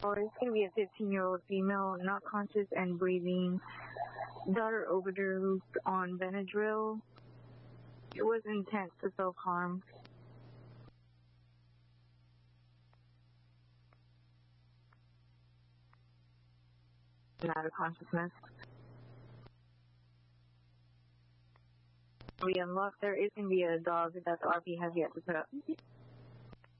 Or it's going to be a 15-year-old female, not conscious and breathing. Daughter overdosed on Benadryl. It was intent to self-harm. Out of consciousness. We unlocked. There is going to be a dog that the RP has yet to put up.